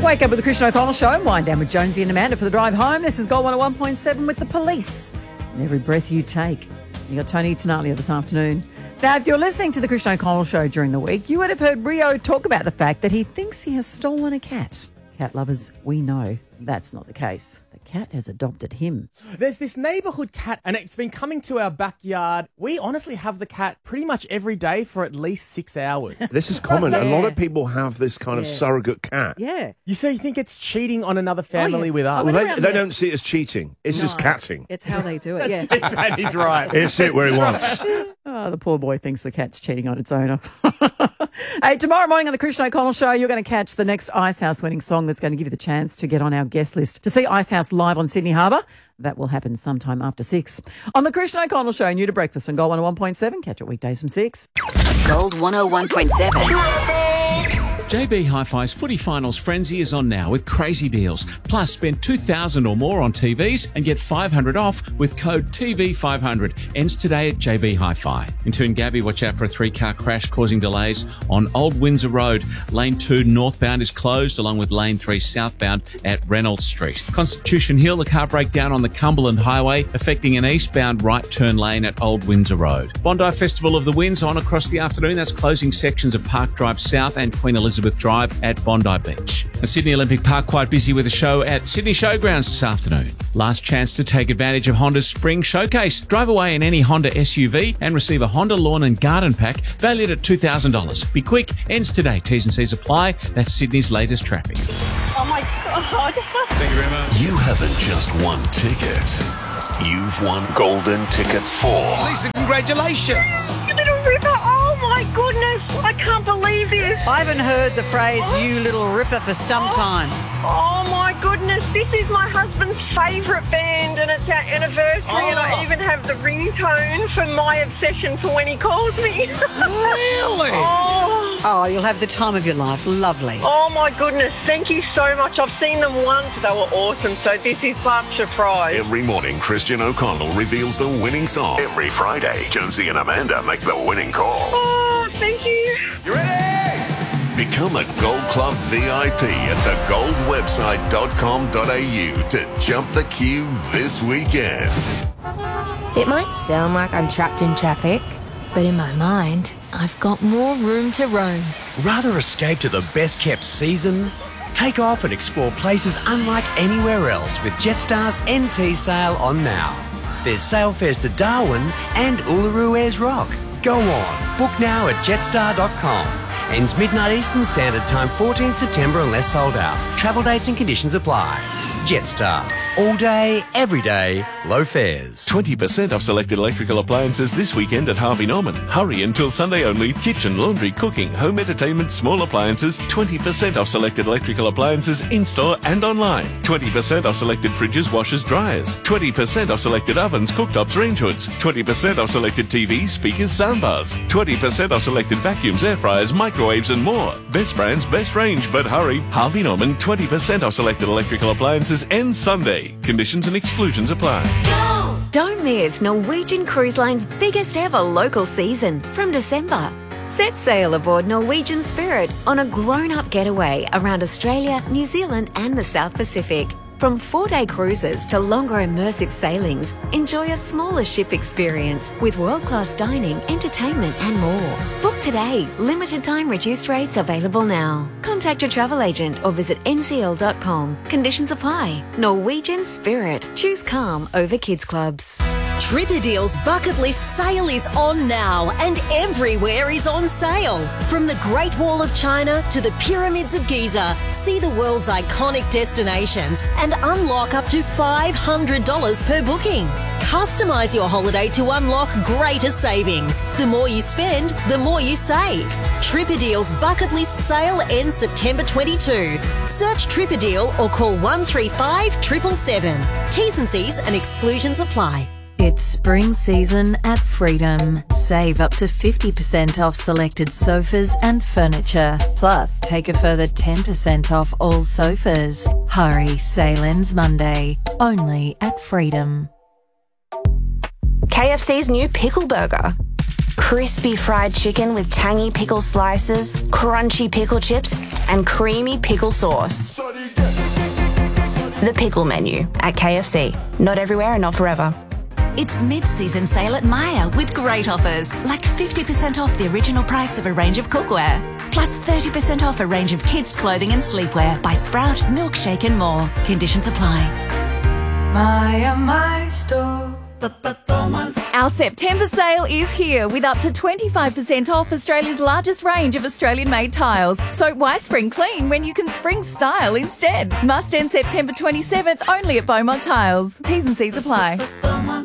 Wake up with the Christian O'Connell Show and wind down with Jonesy and Amanda for the drive home. This is Gold 101.7 with The Police. And every breath you take. You got Tony Tenalia this afternoon. Now, if you're listening to the Christian O'Connell Show during the week, you would have heard Rio talk about the fact that he thinks he has stolen a cat. Cat lovers, we know that's not the case. The cat has adopted him. There's this neighbourhood cat and it's been coming to our backyard. We honestly have the cat pretty much every day for at least 6 hours. This is common. Yeah. A lot of people have this kind of surrogate cat. Yeah. You think it's cheating on another family with us? Well, they don't see it as cheating. It's just catting. It's how they do it, yeah. That is right. It's it where he wants. Oh, the poor boy thinks the cat's cheating on its owner. Hey, tomorrow morning on the Christian O'Connell Show, you're going to catch the next Icehouse winning song that's going to give you the chance to get on our guest list to see Icehouse live on Sydney Harbour. That will happen sometime after 6. On the Christian O'Connell Show, new to breakfast on Gold 101.7. Catch it weekdays from 6. Gold 101.7. JB Hi-Fi's Footy Finals Frenzy is on now with crazy deals. Plus, spend $2,000 or more on TVs and get $500 off with code TV500. Ends today at JB Hi-Fi. In Toongabbie, watch out for a 3-car crash causing delays on Old Windsor Road. Lane 2 northbound is closed, along with Lane 3 southbound at Reynolds Street. Constitution Hill, a car breakdown on the Cumberland Highway, affecting an eastbound right turn lane at Old Windsor Road. Bondi Festival of the Winds on across the afternoon. That's closing sections of Park Drive South and Queen Elizabeth Drive at Bondi Beach. The Sydney Olympic Park quite busy with a show at Sydney Showgrounds this afternoon. Last chance to take advantage of Honda's Spring Showcase. Drive away in any Honda SUV and receive a Honda Lawn and Garden Pack valued at $2,000. Be quick, ends today. T's and C's apply. That's Sydney's latest traffic. Oh my God. Thank you very much. You haven't just won tickets. You've won Golden Ticket 4. Lisa, congratulations. You little ripper. Oh my goodness. I can't believe this. I haven't heard the phrase, you little ripper, for some time. Oh my goodness. This is my husband's favourite band and it's our anniversary and I even have the ringtone for my obsession for when he calls me. Really? Oh, you'll have the time of your life. Lovely. Oh my goodness. Thank you so much. I've seen them once. They were awesome. So this is such a prize. Every morning, Christian O'Connell reveals the winning song. Every Friday, Jonesy and Amanda make the winning call. Oh, thank you. You ready? Become a Gold Club VIP at thegoldwebsite.com.au to jump the queue this weekend. It might sound like I'm trapped in traffic, but in my mind, I've got more room to roam. Rather escape to the best-kept season? Take off and explore places unlike anywhere else with Jetstar's NT sale on now. There's sale fares to Darwin and Uluru Ayers Rock. Go on, book now at jetstar.com. Ends midnight Eastern Standard Time, 14th September unless sold out. Travel dates and conditions apply. Jetstar. All day, every day, low fares. 20% off selected electrical appliances this weekend at Harvey Norman. Hurry until Sunday only. Kitchen, laundry, cooking, home entertainment, small appliances. 20% off selected electrical appliances in-store and online. 20% off selected fridges, washers, dryers. 20% off selected ovens, cooktops, range hoods. 20% off selected TVs, speakers, soundbars. 20% off selected vacuums, air fryers, microwaves and more. Best brands, best range, but hurry. Harvey Norman, 20% off selected electrical appliances ends Sunday. Conditions and exclusions apply. Don't miss Norwegian Cruise Line's biggest ever local season from December. Set sail aboard Norwegian Spirit on a grown-up getaway around Australia, New Zealand and the South Pacific. From 4-day cruises to longer immersive sailings, enjoy a smaller ship experience with world-class dining, entertainment and more. Book today. Limited time reduced rates available now. Contact your travel agent or visit ncl.com. Conditions apply. Norwegian Spirit. Choose calm over kids clubs. Tripadeal's bucket list sale is on now and everywhere is on sale. From the Great Wall of China to the Pyramids of Giza, see the world's iconic destinations and unlock up to $500 per booking. Customise your holiday to unlock greater savings. The more you spend, the more you save. Tripadeal's bucket list sale ends September 22. Search Tripadeal or call 135 777. T's and C's and exclusions apply. It's spring season at Freedom. Save up to 50% off selected sofas and furniture. Plus, take a further 10% off all sofas. Hurry, sale ends Monday. Only at Freedom. KFC's new pickle burger. Crispy fried chicken with tangy pickle slices, crunchy pickle chips, and creamy pickle sauce. The pickle menu at KFC. Not everywhere and not forever. It's mid-season sale at Myer with great offers, like 50% off the original price of a range of cookware, plus 30% off a range of kids' clothing and sleepwear by Sprout, Milkshake and more. Conditions apply. Myer, my store. Our September sale is here with up to 25% off Australia's largest range of Australian-made tiles. So why spring clean when you can spring style instead? Must end September 27th only at Beaumont Tiles. T's and C's apply.